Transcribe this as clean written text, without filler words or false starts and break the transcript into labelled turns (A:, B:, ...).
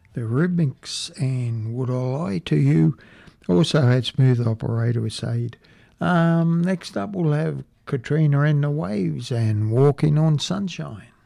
A: The Rhythmics and Would I Lie to You. Also had Smooth Operator with Said. Next up we'll have Katrina and the Waves and Walking on Sunshine.